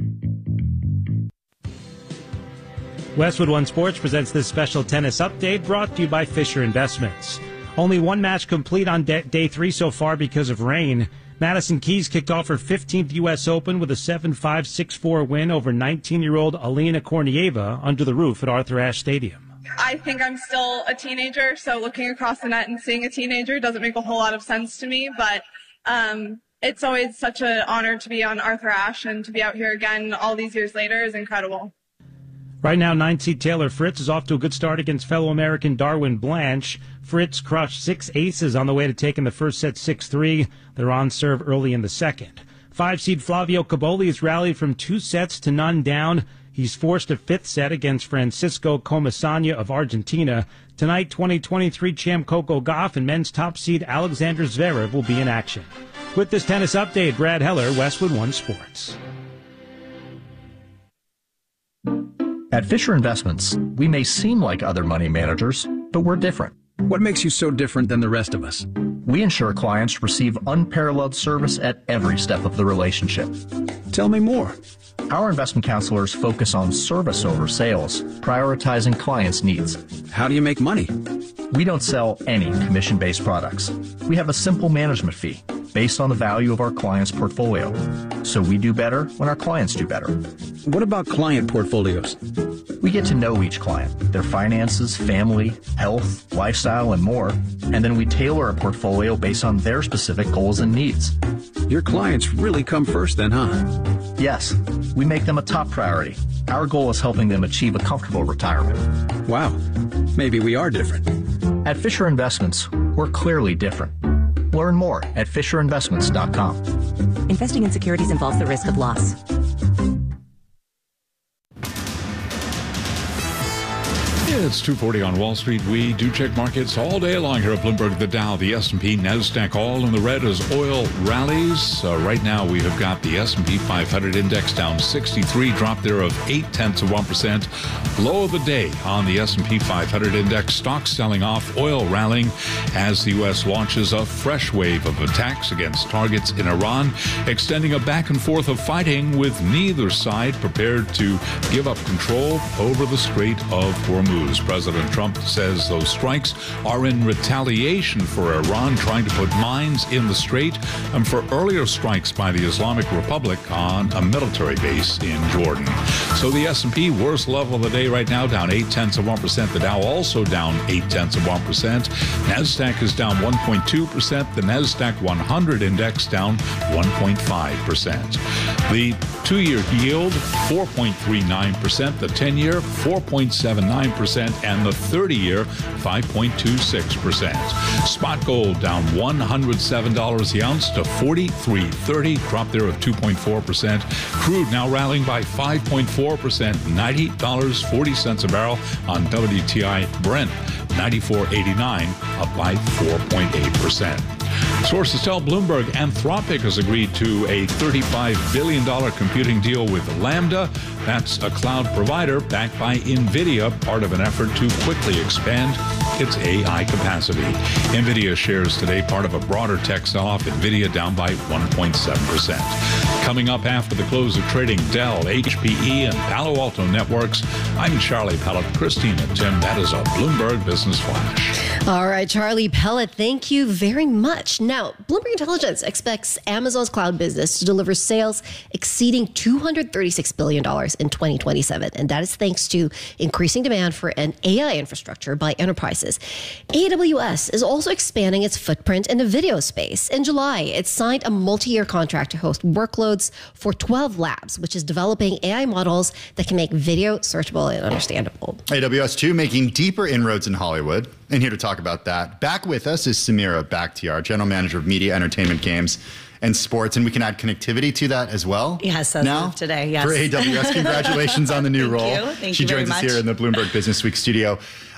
Speaker 26: Westwood One Sports presents this special tennis update brought to you by Fisher Investments. Only one match complete on day 3 so far because of rain. Madison Keys kicked off her 15th U.S. Open with a 7-5, 6-4 win over 19-year-old Alina Kornieva under the roof at Arthur Ashe Stadium.
Speaker 27: I think I'm still a teenager, so looking across the net and seeing a teenager doesn't make a whole lot of sense to me, but it's always such an honor to be on Arthur Ashe, and to be out here again all these years later is incredible.
Speaker 26: Right now, 9-seed Taylor Fritz is off to a good start against fellow American Darwin Blanche. Fritz crushed 6 aces on the way to taking the first set 6-3. They're on serve early in the second. 5-seed Flavio Caboli has rallied from 2 sets to none down. He's forced a 5th set against Francisco Comesaña of Argentina. Tonight, 2023 champ Coco Gauff and men's top seed Alexander Zverev will be in action. With this tennis update, Brad Heller, Westwood One Sports.
Speaker 28: At Fisher Investments, we may seem like other money managers, but we're different.
Speaker 29: What makes you so different than the rest of us?
Speaker 28: We ensure clients receive unparalleled service at every step of the relationship.
Speaker 29: Tell me more.
Speaker 28: Our investment counselors focus on service over sales, prioritizing clients' needs.
Speaker 29: How do you make money?
Speaker 28: We don't sell any commission-based products. We have a simple management fee based on the value of our client's portfolio. So we do better when our clients do better.
Speaker 29: What about client portfolios?
Speaker 28: We get to know each client, their finances, family, health, lifestyle, and more, and then we tailor a portfolio based on their specific goals and needs.
Speaker 29: Your clients really come first then, huh?
Speaker 28: Yes, we make them a top priority. Our goal is helping them achieve a comfortable retirement.
Speaker 29: Wow, maybe we are different.
Speaker 28: At Fisher Investments, we're clearly different. Learn more at FisherInvestments.com.
Speaker 30: Investing in securities involves the risk of loss.
Speaker 13: It's 2:40 on Wall Street. We do check markets all day long here at Bloomberg. The Dow, the S&P, NASDAQ, all in the red as oil rallies. Right now, we have got the S&P 500 index down 63, drop there of 0.8%. Low of the day on the S&P 500 index. Stocks selling off, oil rallying as the U.S. launches a fresh wave of attacks against targets in Iran, extending a back and forth of fighting with neither side prepared to give up control over the Strait of Hormuz. President Trump says those strikes are in retaliation for Iran trying to put mines in the strait and for earlier strikes by the Islamic Republic on a military base in Jordan. So the S&P, worst level of the day right now, down 0.8%. The Dow also down 0.8%. NASDAQ is down 1.2%. The NASDAQ 100 index down 1.5%. The 2-year yield, 4.39%. The 10-year, 4.79%. And the 30-year, 5.26%. Spot gold down $107 the ounce to $43.30, drop there of 2.4%. Crude now rallying by 5.4%, $90.40 a barrel on WTI. Brent, $94.89, up by 4.8%. Sources tell Bloomberg Anthropic has agreed to a $35 billion computing deal with Lambda. That's a cloud provider backed by NVIDIA, part of an effort to quickly expand its AI capacity. NVIDIA shares today part of a broader tech sell-off. NVIDIA down by 1.7%. Coming up after the close of trading, Dell, HPE, and Palo Alto Networks. I'm Charlie Pellet. Christina Tim, that is a Bloomberg Business Flash.
Speaker 14: All right, Charlie Pellet, thank you very much. Now, Bloomberg Intelligence expects Amazon's cloud business to deliver sales exceeding $236 billion in 2027. And that is thanks to increasing demand for an AI infrastructure by enterprises. AWS is also expanding its footprint in the video space. In July, it signed a multi-year contract to host workloads for 12 Labs, which is developing AI models that can make video searchable and understandable.
Speaker 12: AWS, too, making deeper inroads in Hollywood. And here to talk about that, back with us is Samira Bakhtiar, General Manager of Media, Entertainment, Games, and Sports. And we can add connectivity to that as well.
Speaker 6: Yes, as of today, yes.
Speaker 12: For AWS, congratulations on the new role.
Speaker 6: Thank
Speaker 12: she
Speaker 6: you very
Speaker 12: joins us
Speaker 6: much.
Speaker 12: here in the Bloomberg Business Week studio.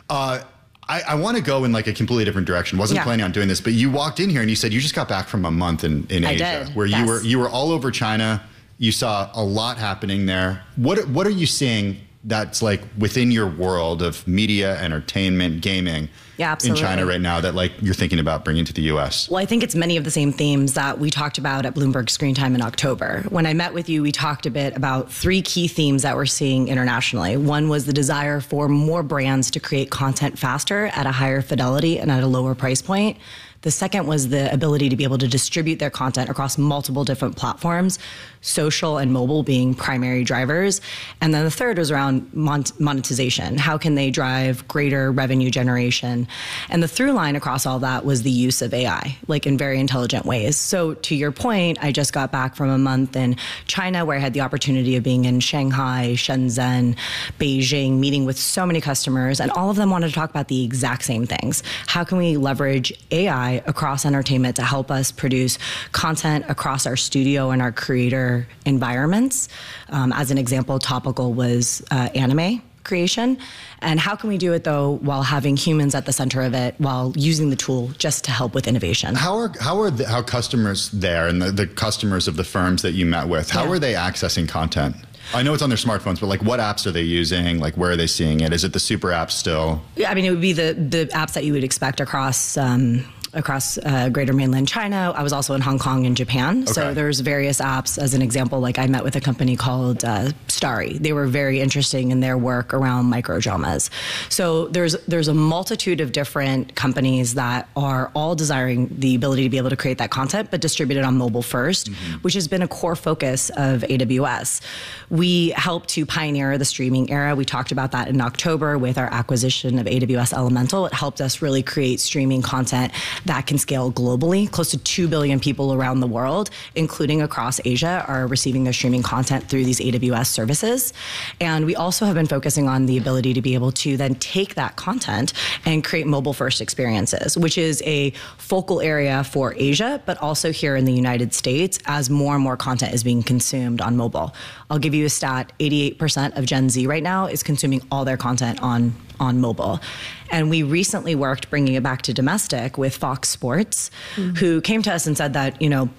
Speaker 12: I want to go in like a completely different direction. Wasn't planning on doing this, but you walked in here and you said you just got back from a month in Asia, where you were all over China. You saw a lot happening there. What are you seeing that's like within your world of media, entertainment, gaming in China right now that like you're thinking about bringing to the U.S.?
Speaker 6: Well, I think it's many of the same themes that we talked about at Bloomberg Screen Time in October. When I met with you, we talked a bit about 3 key themes that we're seeing internationally. One was the desire for more brands to create content faster at a higher fidelity and at a lower price point. The second was the ability to be able to distribute their content across multiple different platforms, social and mobile being primary drivers. And then the third was around monetization. How can they drive greater revenue generation? And the through line across all that was the use of AI, like in very intelligent ways. So to your point, I just got back from a month in China where I had the opportunity of being in Shanghai, Shenzhen, Beijing, meeting with so many customers, and all of them wanted to talk about the exact same things. How can we leverage AI across entertainment to help us produce content across our studio and our creator environments? As an example, topical was anime creation. And how can we do it, though, while having humans at the center of it, while using the tool just to help with innovation?
Speaker 12: How customers there and the customers of the firms that you met with, how are they accessing content? I know it's on their smartphones, but like what apps are they using? Like where are they seeing it? Is it the super apps still?
Speaker 6: Yeah, I mean, it would be the apps that you would expect across greater mainland China. I was also in Hong Kong and Japan. Okay. So there's various apps. As an example, like I met with a company called Starry. They were very interesting in their work around microdramas. So there's a multitude of different companies that are all desiring the ability to be able to create that content, but distribute it on mobile first, which has been a core focus of AWS. We helped to pioneer the streaming era. We talked about that in October with our acquisition of AWS Elemental. It helped us really create streaming content that can scale globally. Close to 2 billion people around the world, including across Asia, are receiving their streaming content through these AWS services. And we also have been focusing on the ability to be able to then take that content and create mobile-first experiences, which is a focal area for Asia, but also here in the United States as more and more content is being consumed on mobile. I'll give you a stat, 88% of Gen Z right now is consuming all their content on on mobile. And we recently worked bringing it back to domestic with Fox Sports, who came to us and said that,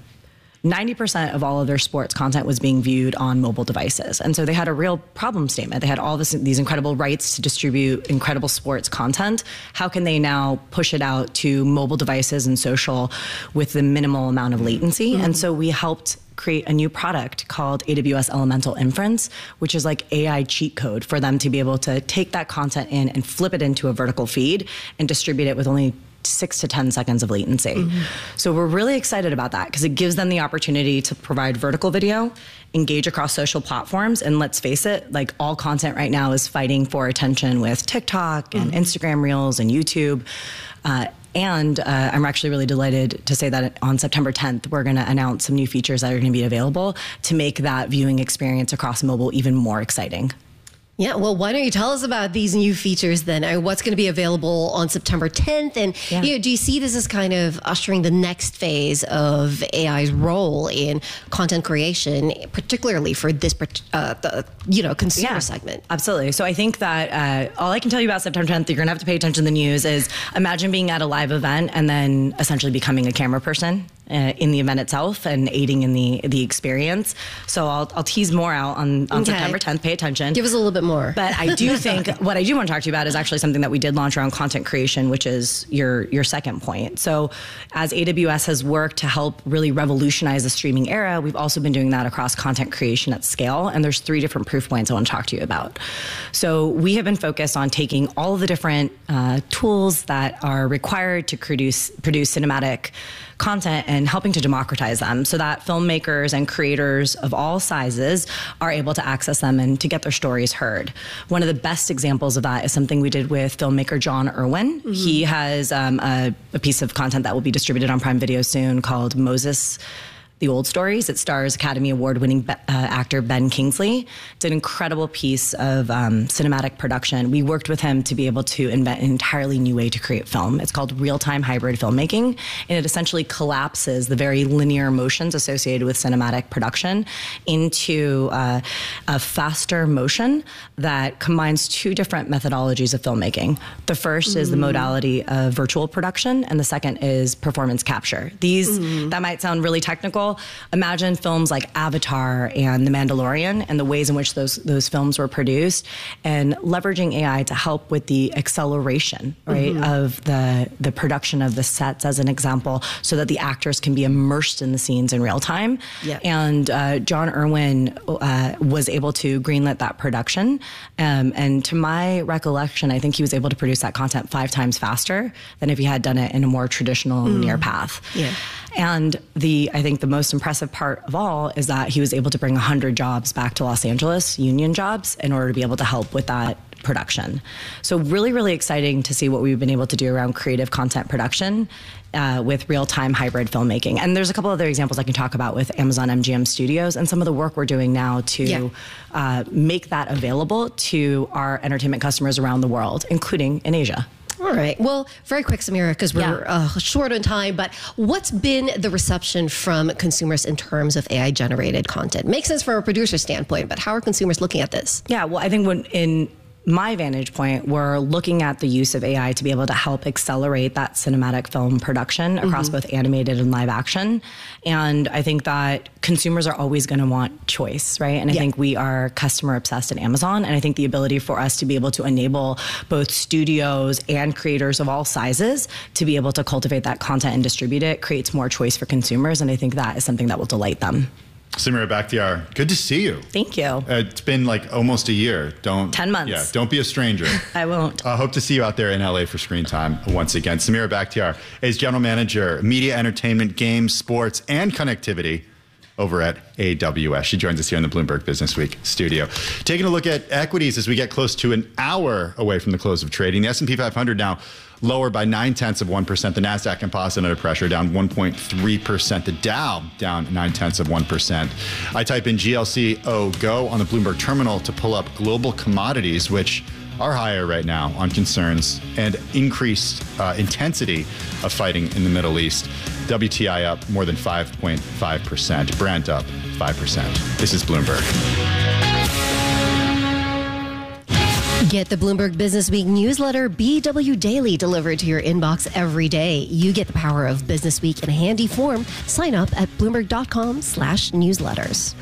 Speaker 6: 90% of all of their sports content was being viewed on mobile devices. And so they had a real problem statement. They had all these incredible rights to distribute incredible sports content. How can they now push it out to mobile devices and social with the minimal amount of latency? And so we helped create a new product called AWS Elemental Inference, which is like AI cheat code for them to be able to take that content in and flip it into a vertical feed and distribute it with only 6 to 10 seconds of latency. So we're really excited about that because it gives them the opportunity to provide vertical video, engage across social platforms, and let's face it, like all content right now is fighting for attention with TikTok and Instagram Reels and YouTube. And I'm actually really delighted to say that on September 10th, we're going to announce some new features that are going to be available to make that viewing experience across mobile even more exciting.
Speaker 14: Yeah, well, why don't you tell us about these new features then? What's going to be available on September 10th? And do you see this as kind of ushering the next phase of AI's role in content creation, particularly for this, consumer segment?
Speaker 6: Absolutely. So I think that all I can tell you about September 10th, you're going to have to pay attention to the news, is imagine being at a live event and then essentially becoming a camera person in the event itself and aiding in the experience. So I'll tease more out on September 10th. Pay attention.
Speaker 14: Give us a little bit more.
Speaker 6: But I do think what I do want to talk to you about is actually something that we did launch around content creation, which is your second point. So as AWS has worked to help really revolutionize the streaming era, we've also been doing that across content creation at scale. And there's 3 different proof points I want to talk to you about. So we have been focused on taking all of the different tools that are required to produce cinematic content and helping to democratize them so that filmmakers and creators of all sizes are able to access them and to get their stories heard. One of the best examples of that is something we did with filmmaker John Irwin. He has a piece of content that will be distributed on Prime Video soon called Moses: The Old Stories. It stars Academy Award-winning actor Ben Kingsley. It's an incredible piece of cinematic production. We worked with him to be able to invent an entirely new way to create film. It's called real-time hybrid filmmaking, and it essentially collapses the very linear motions associated with cinematic production into a faster motion that combines 2 different methodologies of filmmaking. The first is the modality of virtual production, and the second is performance capture. That might sound really technical. Imagine films like Avatar and The Mandalorian and the ways in which those films were produced, and leveraging AI to help with the acceleration, right, of the production of the sets, as an example, so that the actors can be immersed in the scenes in real time. And John Irwin was able to greenlit that production. And to my recollection, I think he was able to produce that content 5 times faster than if he had done it in a more traditional linear path. And I think the most impressive part of all is that he was able to bring 100 jobs back to Los Angeles, union jobs, in order to be able to help with that production. So really, really exciting to see what we've been able to do around creative content production with real-time hybrid filmmaking. And there's a couple other examples I can talk about with Amazon MGM Studios and some of the work we're doing now to make that available to our entertainment customers around the world, including in Asia.
Speaker 14: All right. Well, very quick, Samira, because we're short on time, but what's been the reception from consumers in terms of AI-generated content? Makes sense from a producer standpoint, but how are consumers looking at this?
Speaker 6: Yeah, well, I think in my vantage point, we're looking at the use of AI to be able to help accelerate that cinematic film production across both animated and live action. And I think that consumers are always going to want choice, right? And I think we are customer obsessed at Amazon. And I think the ability for us to be able to enable both studios and creators of all sizes to be able to cultivate that content and distribute it creates more choice for consumers. And I think that is something that will delight them.
Speaker 12: Samira Bakhtiar, good to see you.
Speaker 6: Thank you.
Speaker 12: It's been like almost a year.
Speaker 6: 10 months.
Speaker 12: Yeah, don't be a stranger.
Speaker 6: I won't.
Speaker 12: I hope to see you out there in LA for Screen Time once again. Samira Bakhtiar is General Manager, Media, Entertainment, Games, Sports, and Connectivity over at AWS. She joins us here in the Bloomberg Business Week studio. Taking a look at equities as we get close to an hour away from the close of trading. The S&P 500 now lower by 0.9%. The NASDAQ Composite under pressure, down 1.3%. The Dow down 0.9%. I type in GLCO Go on the Bloomberg terminal to pull up global commodities, which are higher right now on concerns and increased intensity of fighting in the Middle East. WTI up more than 5.5%. Brent up 5%. This is Bloomberg.
Speaker 15: Get the Bloomberg Business Week newsletter, BW Daily, delivered to your inbox every day. You get the power of Business Week in a handy form. Sign up at Bloomberg.com/newsletters.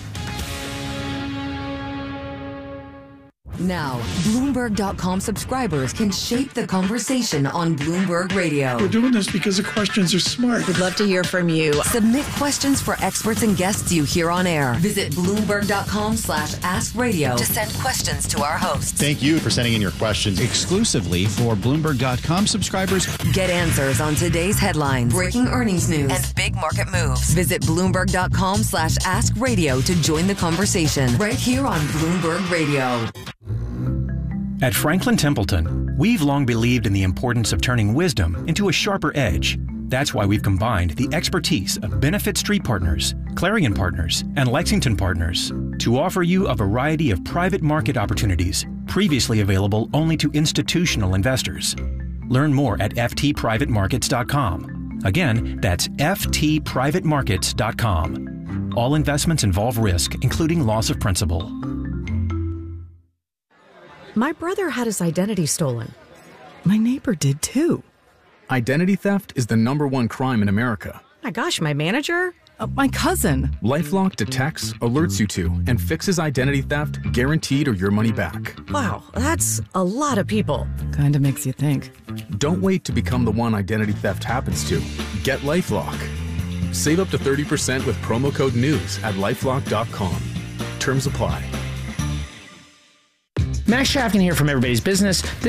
Speaker 11: Now, Bloomberg.com subscribers can shape the conversation on Bloomberg Radio.
Speaker 16: We're doing this because the questions are smart.
Speaker 11: We'd love to hear from you. Submit questions for experts and guests you hear on air. Visit Bloomberg.com/AskRadio to send questions to our hosts.
Speaker 12: Thank you for sending in your questions.
Speaker 17: Exclusively for Bloomberg.com subscribers.
Speaker 11: Get answers on today's headlines, breaking earnings news, and big market moves. Visit Bloomberg.com/AskRadio to join the conversation right here on Bloomberg Radio.
Speaker 18: At Franklin Templeton, we've long believed in the importance of turning wisdom into a sharper edge. That's why we've combined the expertise of Benefit Street Partners, Clarion Partners, and Lexington Partners to offer you a variety of private market opportunities previously available only to institutional investors. Learn more at ftprivatemarkets.com. Again, that's ftprivatemarkets.com. All investments involve risk, including loss of principal.
Speaker 19: My brother had his identity stolen. My neighbor did too.
Speaker 20: Identity theft is the #1 crime in America.
Speaker 19: My gosh, my manager? My cousin.
Speaker 20: LifeLock detects, alerts you to, and fixes identity theft guaranteed or your money back.
Speaker 19: Wow, that's a lot of people. Kinda makes you think.
Speaker 20: Don't wait to become the one identity theft happens to. Get LifeLock. Save up to 30% with promo code NEWS at LifeLock.com. Terms apply.
Speaker 21: Max Shafkin here from Everybody's Business.